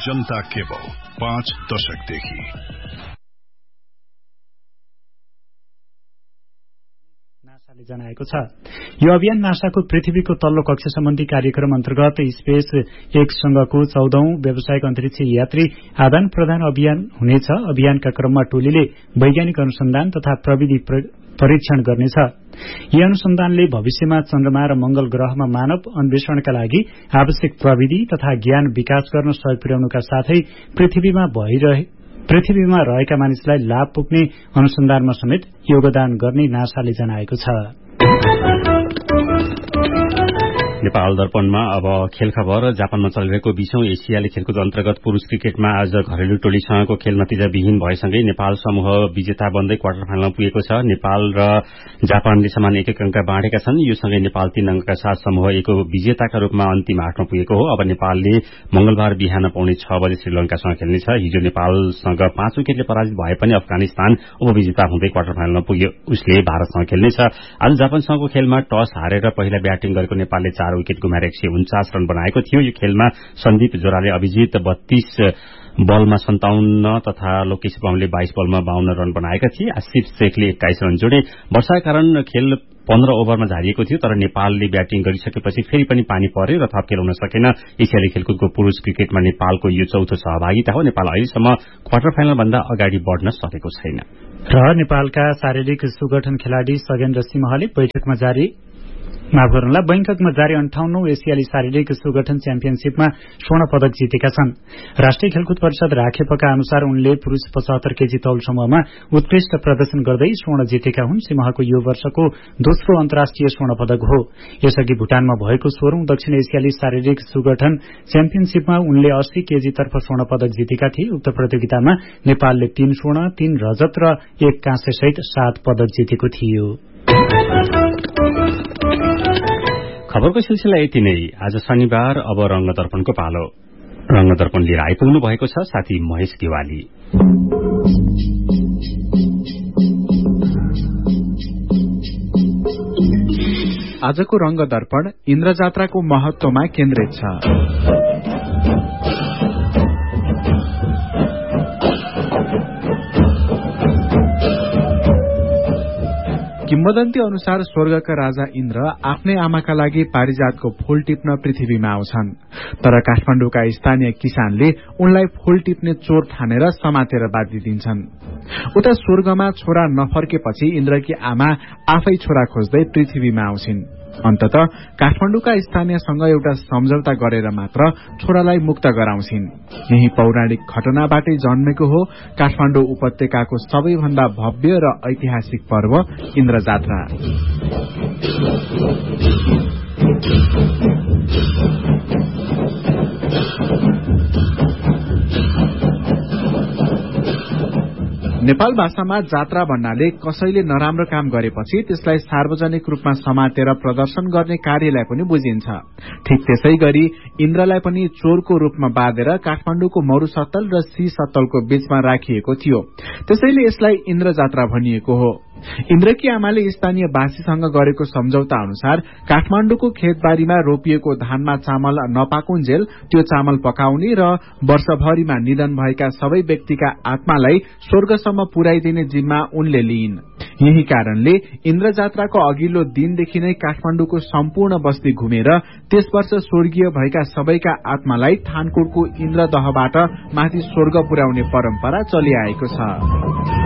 जनता cable 5 दशकदेखि। नासाले जनाएको छ यो अभियान नासाको पृथ्वीको तल्लो कक्षा सम्बन्धी कार्यक्रम अन्तर्गत स्पेस एक्ससँगको 14औं व्यावसायिक अन्तरिक्ष यात्री आदान प्रदान अभियान हुनेछ। अभियानका क्रममा टोलीले वैज्ञानिक अनुसन्धान तथा प्रविधि परीक्षण गर्नेछ। यी अनुसन्धानले भविष्यमा चन्द्रमा र मंगल ग्रहमा मानव अन्वेषणका लागि आवश्यक प्रविधि तथा ज्ञान विकास गर्न सहयोग पुर्याउनुका साथै पृथ्वीमा रहेका मानिसलाई लाभ पुग्ने अनुसन्धानमा समेत योगदान गर्ने नासाले जनाएको छ। नेपाल दर्पणमा अब खेल खबर। जापानमा चलिरहेको 20औं एसियाली खेलकुद अन्तर्गत पुरूष क्रिकेटमा आज घरेलु टोलीसँगको खेल नतिजाविहीन भएसँगै नेपाल समूह विजेता बन्दै क्वार्टर फाइनलमा पुगेको छ। नेपाल र जापानले समान 1-1 अंक बाँडेका छन्। यो सँगै नेपाल 3 अंकका साथ समूह एको विजेताका रूपमा अन्तिम 8मा पुगेको हो। अब नेपालले मंगलबार बिहान पाउने 6 बजे श्रीलंकासँग खेल्नेछ। हिजो नेपालसँग 5 विकेटले पराजित भए पनि अफगानिस्तान उपविजेता हुँदै क्वार्टर फाइनलमा पुग्यो। उसले भारतसँग खेल्नेछ। आज जापानसँगको खेलमा टस हारेर पहिला ब्याटिङ गरेको नेपालले 4 विकेट गुमाएर 149 रन बनाएको थियो। यो खेलमा सन्दीप जोराले अभिजित 32 बलमा 57 तथा लोकेश बमले 22 बलमा 52 रन बनाएका थिए। आसिफ शेखले 21 रन जोडे। वर्षाका कारण खेल 15 ओभरमा झारिएको थियो, तर नेपालले ब्याटिङ गरिसकेपछि फेरि पनि पानी पर्यो र थप खेल हुन सकेन। एसियाली खेलकुदको पुरूष क्रिकेटमा नेपालको यो चौथो सहभागिता हो। नेपाल अहिलेसम्म क्वार्टर फाइनल भन्दा अगाडि बढ्न सकेको छैन। र नेपालका शारीरिक सुगठन खेलाड़ी सगेन्द्र सिंहले बैङ्ककमा जारी 58औं एसियाली शारीरिक सुगठन च्याम्पियनशीपमा स्वर्ण पदक जितेका छन्। राष्ट्रिय खेलकुद परिषद राखेपका अनुसार उनले पुरूष 75 केजी तौल समूहमा उत्कृष्ट प्रदर्शन गर्दै स्वर्ण जितेका हुन्। सिंहको यो वर्षको दोस्रो अन्तर्राष्ट्रिय स्वर्ण पदक हो। यसअघि भुटानमा भएको 16औं दक्षिण एसियाली शारीरिक सुगठन च्याम्पियनशीपमा उनले 80 केजी तर्फ स्वर्ण पदक जितेका थिए। उक्त प्रतियोगितामा नेपालले 3 स्वर्ण, 3 रजत र 1 काँस्य सहित 7 पदक जितेको थियो। खबरको सिलसिला यति नै। आज शनिबार अब रंगदर्पणको पालो। रंगदर्पण लिएर आइपुग्नु भएको छ साथी महेश गेवाली। आजको रंगदर्पण इन्द्रजात्राको महत्वमा केन्द्रित छ। किम्वदन्ती अनुसार स्वर्गका राजा इन्द्र आफ्नै आमाका लागि पारिजातको फूल टिप्न पृथ्वीमा आउँछन्, तर काठमाडौँका स्थानीय किसानले उनलाई फूल टिप्ने चोर ठानेर समातेर बाँधिदिन्छन्। उता स्वर्गमा छोरा नफर्केपछि इन्द्रकी आमा आफै छोरा खोज्दै पृथ्वीमा आउँछिन्। अन्ततः काठमाडौँका स्थानीयसँग एउटा सम्झौता गरेर मात्र छोरालाई मुक्त गराउँछिन्। यही पौराणिक घटनाबाटै जन्मेको हो काठमाडौँ उपत्यकाको सबैभन्दा भव्य र ऐतिहासिक पर्व इन्द्रजात्रा। नेपाल भाषामा जात्रा भन्नाले कसैले नराम्रो काम गरेपछि त्यसलाई सार्वजनिक रूपमा समातेर प्रदर्शन गर्ने कार्यलाई पनि बुझिन्छ। ठीक त्यसै गरी इन्द्रलाई पनि चोरको रूपमा बाँधेर काठमाडौँको मरुसत्तल र सी सत्तलको बीचमा राखिएको थियो। त्यसैले यसलाई इन्द्र जात्रा भनिएको हो। इन्द्रकी आमाले स्थानीय वासीसँग गरेको सम्झौता अनुसार काठमाडौँको खेतबारीमा रोपिएको धानमा चामल नपाकुन्जेल त्यो चामल पकाउने र वर्षभरिमा निधन भएका सबै व्यक्तिका आत्मालाई स्वर्गसम्म पुर्याइदिने जिम्मा उनले लिइन्। यही कारणले इन्द्र जात्राको अघिल्लो दिनदेखि नै काठमाडौँको सम्पूर्ण बस्ती घुमेर त्यस वर्ष स्वर्गीय भएका सबैका आत्मालाई थानकोटको इन्द्रदहबाट माथि स्वर्ग पुर्याउने परम्परा चलिआएको छ।